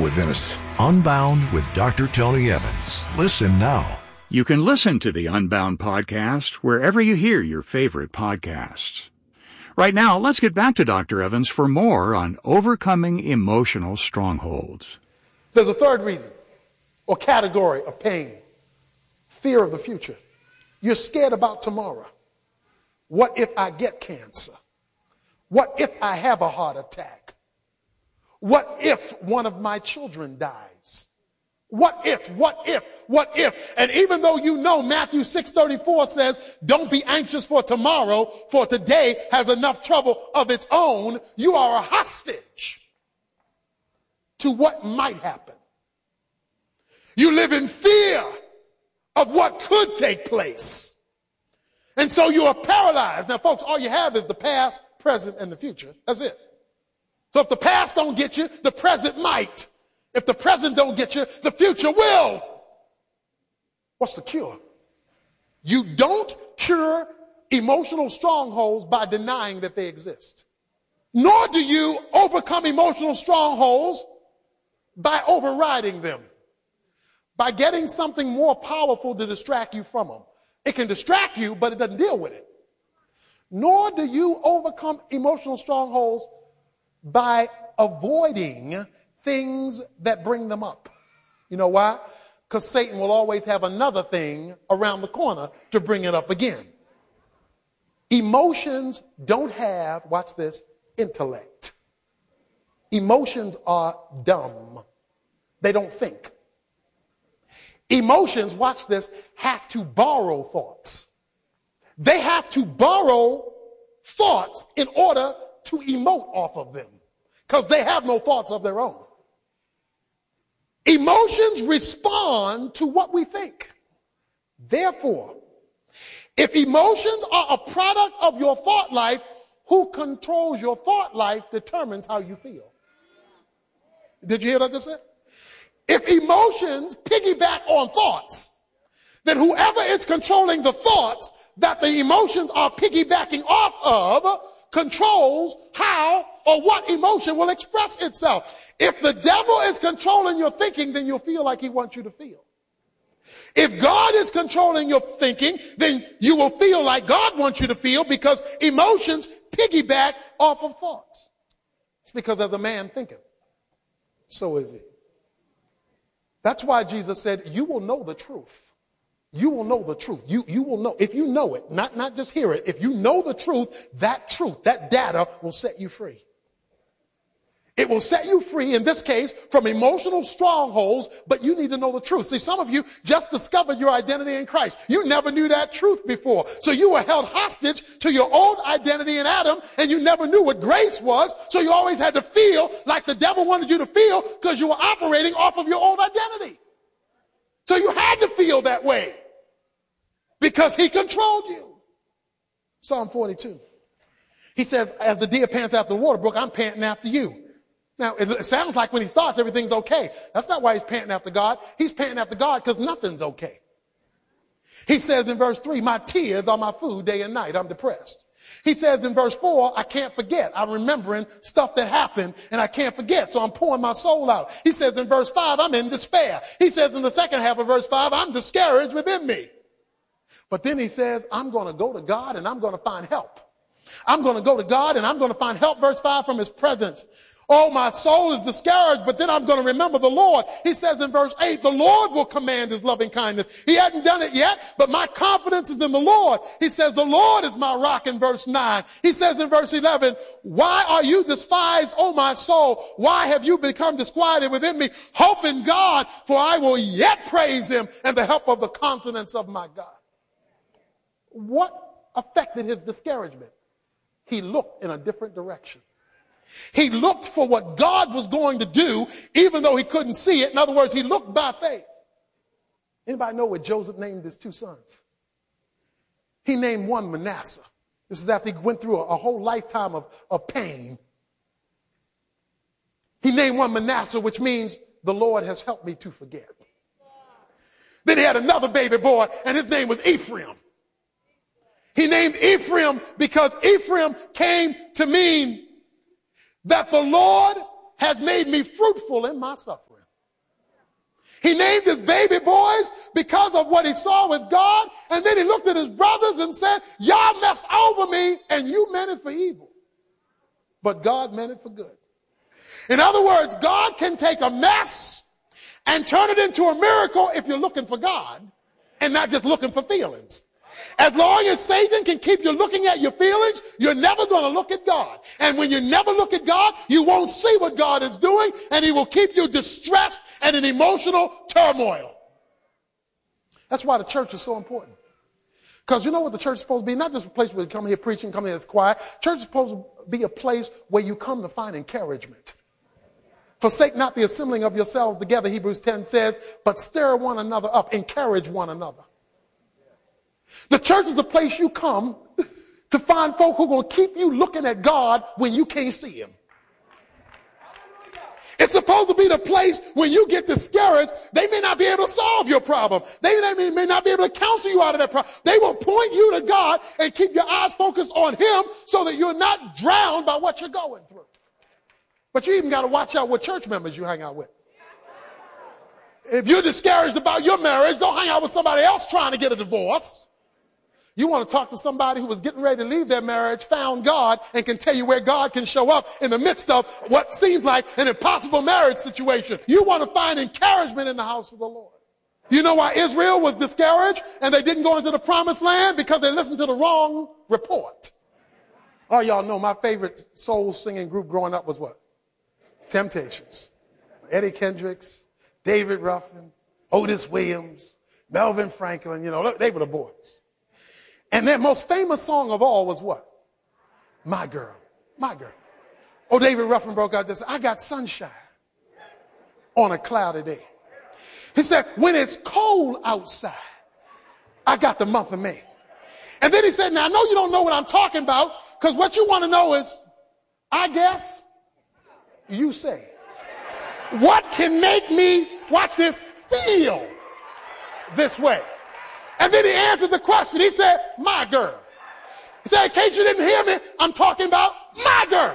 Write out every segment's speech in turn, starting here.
within us. Unbound with Dr. Tony Evans. Listen now. You can listen to the Unbound podcast wherever you hear your favorite podcasts. Right now, let's get back to Dr. Evans for more on overcoming emotional strongholds. There's a third reason or category of pain. Fear of the future. You're scared about tomorrow. What if I get cancer? What if I have a heart attack? What if one of my children dies? What if? And even though you know Matthew 6:34 says, don't be anxious for tomorrow, for today has enough trouble of its own, you are a hostage to what might happen. You live in fear of what could take place. And so you are paralyzed. Now, folks, all you have is the past, present, and the future. That's it. So if the past don't get you, the present might. If the present don't get you, the future will. What's the cure? You don't cure emotional strongholds by denying that they exist. Nor do you overcome emotional strongholds by overriding them. By getting something more powerful to distract you from them. It can distract you, but it doesn't deal with it. Nor do you overcome emotional strongholds by avoiding things that bring them up. You know why? Because Satan will always have another thing around the corner to bring it up again. Emotions don't have, watch this, intellect. Emotions are dumb. They don't think. Emotions, watch this, have to borrow thoughts. They have to borrow thoughts in order to emote off of them because they have no thoughts of their own. Emotions respond to what we think. Therefore, if emotions are a product of your thought life, who controls your thought life determines how you feel. Did you hear what I just said? If emotions piggyback on thoughts, then whoever is controlling the thoughts that the emotions are piggybacking off of controls how or what emotion will express itself. If the devil is controlling your thinking, then you'll feel like he wants you to feel. If God is controlling your thinking, then you will feel like God wants you to feel because emotions piggyback off of thoughts. It's because as a man thinketh, so is he. That's why Jesus said, you will know the truth. You will know the truth. You will know. If you know it, not just hear it, if you know the truth, that data will set you free. It will set you free, in this case, from emotional strongholds, but you need to know the truth. See, some of you just discovered your identity in Christ. You never knew that truth before. So you were held hostage to your old identity in Adam, and you never knew what grace was, so you always had to feel like the devil wanted you to feel because you were operating off of your old identity. So you had to feel that way because he controlled you. Psalm 42. He says, as the deer pants after the water brook, I'm panting after you. Now, it sounds like when he thoughts everything's okay. That's not why he's panting after God. He's panting after God because nothing's okay. He says in verse 3, my tears are my food day and night. I'm depressed. He says in verse 4, I can't forget. I'm remembering stuff that happened and I can't forget. So I'm pouring my soul out. He says in verse 5, I'm in despair. He says in the second half of verse 5, I'm discouraged within me. But then he says, I'm going to go to God and I'm going to find help. I'm going to go to God and I'm going to find help, verse 5, from his presence. Oh, my soul is discouraged, but then I'm going to remember the Lord. He says in verse 8, the Lord will command his loving kindness. He hadn't done it yet, but my confidence is in the Lord. He says, the Lord is my rock in verse 9. He says in verse 11, why are you despised, O my soul? Why have you become disquieted within me? Hope in God, for I will yet praise him and the help of the countenance of my God. What affected his discouragement? He looked in a different direction. He looked for what God was going to do, even though he couldn't see it. In other words, he looked by faith. Anybody know what Joseph named his two sons? He named one Manasseh. This is after he went through a whole lifetime of pain. He named one Manasseh, which means the Lord has helped me to forget. Then he had another baby boy, and his name was Ephraim. He named Ephraim because Ephraim came to mean that the Lord has made me fruitful in my suffering. He named his baby boys because of what he saw with God. And then he looked at his brothers and said, y'all messed over me and you meant it for evil. But God meant it for good. In other words, God can take a mess and turn it into a miracle if you're looking for God and not just looking for feelings. As long as Satan can keep you looking at your feelings, you're never going to look at God. And when you never look at God, you won't see what God is doing, and he will keep you distressed and in emotional turmoil. That's why the church is so important. Because you know what the church is supposed to be? Not just a place where you come here preaching, come here it's quiet. Church is supposed to be a place where you come to find encouragement. Forsake not the assembling of yourselves together, Hebrews 10 says, but stir one another up, encourage one another. The church is the place you come to find folk who are going to keep you looking at God when you can't see him. It's supposed to be the place when you get discouraged, they may not be able to solve your problem. They may not be able to counsel you out of that problem. They will point you to God and keep your eyes focused on him so that you're not drowned by what you're going through. But you even got to watch out what church members you hang out with. If you're discouraged about your marriage, don't hang out with somebody else trying to get a divorce. You want to talk to somebody who was getting ready to leave their marriage, found God, and can tell you where God can show up in the midst of what seems like an impossible marriage situation. You want to find encouragement in the house of the Lord. You know why Israel was discouraged and they didn't go into the promised land? Because they listened to the wrong report. Oh, y'all know my favorite soul singing group growing up was what? Temptations. Eddie Kendricks, David Ruffin, Otis Williams, Melvin Franklin, they were the boys. And their most famous song of all was what? My Girl, My Girl. Oh, David Ruffin broke out this, I got sunshine on a cloudy day. He said, when it's cold outside, I got the month of May. And then he said, now I know you don't know what I'm talking about, because what you want to know is, I guess, you say, what can make me, watch this, feel this way? And then he answered the question. He said, my girl. He said, in case you didn't hear me, I'm talking about my girl.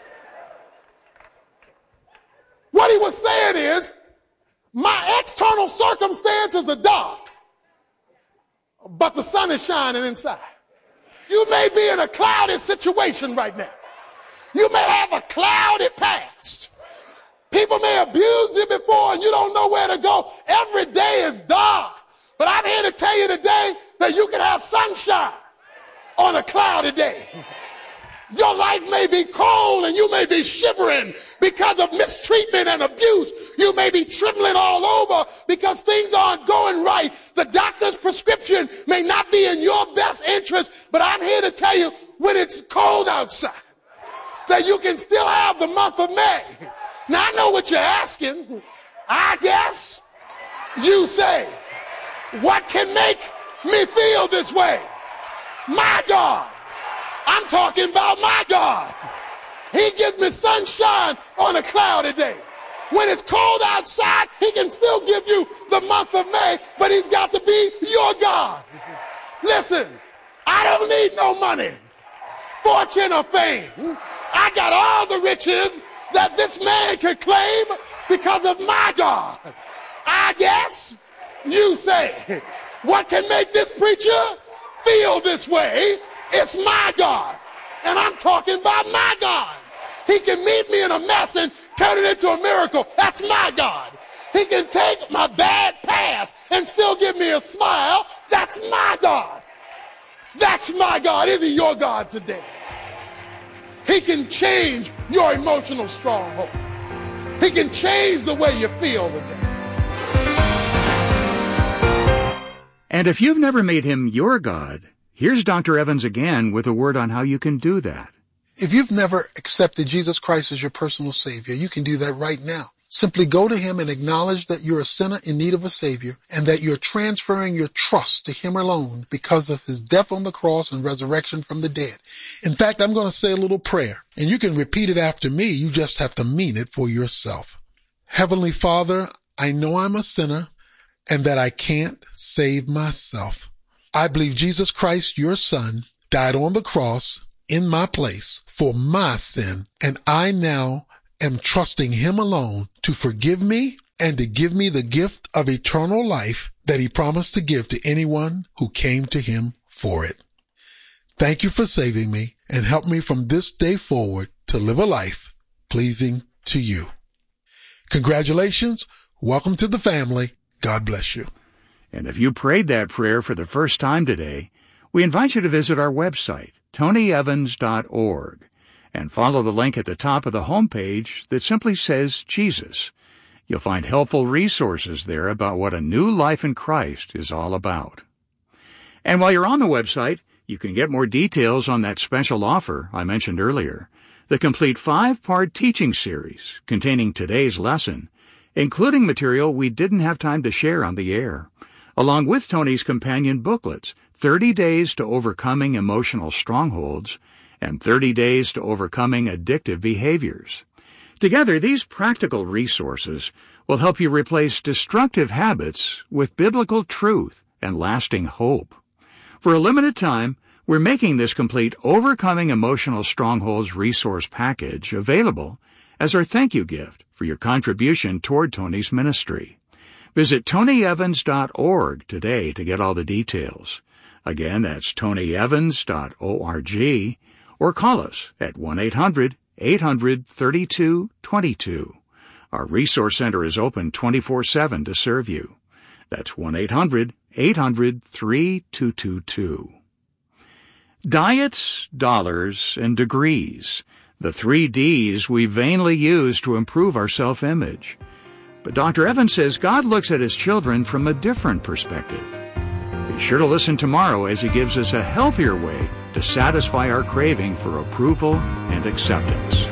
What he was saying is, my external circumstances are dark, but the sun is shining inside. You may be in a cloudy situation right now. You may have a cloudy past. People may have abused you before and you don't know where to go. Every day is dark. But I'm here to tell you today that you can have sunshine on a cloudy day. Your life may be cold and you may be shivering because of mistreatment and abuse. You may be trembling all over because things aren't going right. The doctor's prescription may not be in your best interest, but I'm here to tell you when it's cold outside that you can still have the month of May. Now I know what you're asking. I guess you say, what can make me feel this way? My God. I'm talking about my God. He gives me sunshine on a cloudy day. When it's cold outside, he can still give you the month of May, but he's got to be your God. Listen, I don't need no money, fortune, or fame. I got all the riches that this man could claim because of my God. I guess you say, what can make this preacher feel this way? It's my God. And I'm talking about my God. He can meet me in a mess and turn it into a miracle. That's my God. He can take my bad past and still give me a smile. That's my God. That's my God. Is he your God today? He can change your emotional stronghold. He can change the way you feel today. And if you've never made him your God, here's Dr. Evans again with a word on how you can do that. If you've never accepted Jesus Christ as your personal Savior, you can do that right now. Simply go to him and acknowledge that you're a sinner in need of a Savior and that you're transferring your trust to him alone because of his death on the cross and resurrection from the dead. In fact, I'm going to say a little prayer, and you can repeat it after me. You just have to mean it for yourself. Heavenly Father, I know I'm a sinner and that I can't save myself. I believe Jesus Christ, your Son, died on the cross in my place for my sin, and I now am trusting Him alone to forgive me and to give me the gift of eternal life that He promised to give to anyone who came to Him for it. Thank you for saving me and help me from this day forward to live a life pleasing to You. Congratulations. Welcome to the family. God bless you. And if you prayed that prayer for the first time today, we invite you to visit our website, tonyevans.org, and follow the link at the top of the homepage that simply says Jesus. You'll find helpful resources there about what a new life in Christ is all about. And while you're on the website, you can get more details on that special offer I mentioned earlier, the complete 5-part teaching series containing today's lesson, including material we didn't have time to share on the air, along with Tony's companion booklets, 30 Days to Overcoming Emotional Strongholds, and 30 Days to Overcoming Addictive Behaviors. Together, these practical resources will help you replace destructive habits with biblical truth and lasting hope. For a limited time, we're making this complete Overcoming Emotional Strongholds resource package available as our thank you gift for your contribution toward Tony's ministry. Visit tonyevans.org today to get all the details. Again, that's tonyevans.org, or call us at 1-800-800-3222. Our resource center is open 24/7 to serve you. That's 1-800-800-3222. Diets, dollars, and degrees, the 3 Ds we vainly use to improve our self-image. But Dr. Evans says God looks at His children from a different perspective. Be sure to listen tomorrow as he gives us a healthier way to satisfy our craving for approval and acceptance.